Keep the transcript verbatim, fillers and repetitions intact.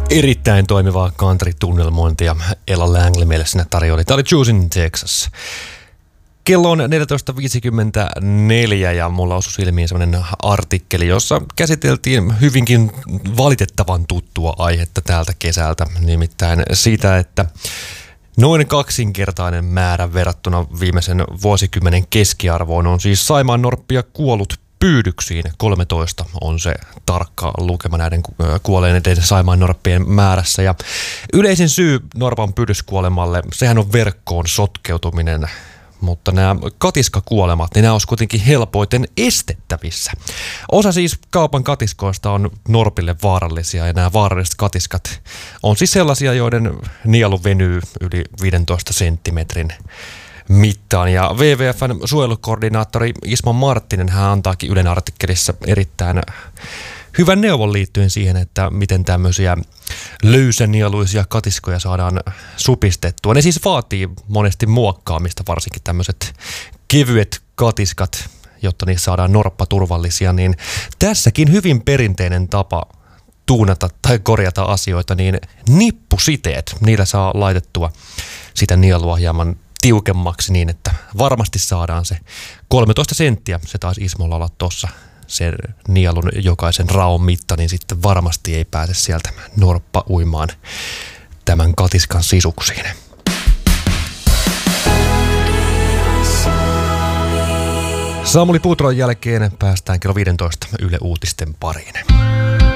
Erittäin toimivaa country-tunnelmointia Ella Langley meille sinne tarjoili. Tämä oli Juice in Texas. Kello on neljätoista viisikymmentäneljä ja mulla osui silmiin sellainen artikkeli, jossa käsiteltiin hyvinkin valitettavan tuttua aihetta täältä kesältä. Nimittäin siitä, että noin kaksinkertainen määrä verrattuna viimeisen vuosikymmenen keskiarvoon on siis saimaannorppia kuollut pyydyksiin. kolmetoista on se tarkka lukema näiden kuolleiden saimaannorppien määrässä. Ja yleisin syy norpan pyydyskuolemalle, sehän on verkkoon sotkeutuminen. Mutta nämä katiskakuolemat, niin nämä olisi kuitenkin helpoiten estettävissä. Osa siis kaupan katiskoista on norpille vaarallisia ja nämä vaaralliset katiskat on siis sellaisia, joiden nielu venyy yli viidentoista senttimetrin mittaan. Ja W W F:n suojelukoordinaattori Ismo Marttinen hän antaakin Ylen artikkelissa erittäin hyvän neuvon liittyen siihen, että miten tämmöisiä löysänieluisia katiskoja saadaan supistettua. Ne siis vaatii monesti muokkaamista, varsinkin tämmöiset kevyet katiskat, jotta niissä saadaan norppaturvallisia. Niin tässäkin hyvin perinteinen tapa tuunata tai korjata asioita, niin nippusiteet, niillä saa laitettua sitä nielua hieman tiukemmaksi niin, että varmasti saadaan se kolmetoista senttiä, se taisi Ismolla olla tuossa sen nielun jokaisen raon mitta, niin sitten varmasti ei pääse sieltä norppa uimaan tämän katiskan sisuksiin. Samuli Putron jälkeen päästään kello viisitoista Yle Uutisten pariin.